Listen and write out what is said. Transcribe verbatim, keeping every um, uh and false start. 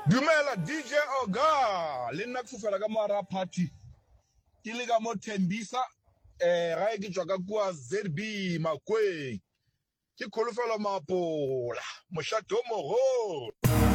Dumela D J Oga le nna ke fofela ka mara party ke le ka mo Thembisa eh ga ke tswa ka kwa Z B Makweng ke kholofelo mapola moshato mo ho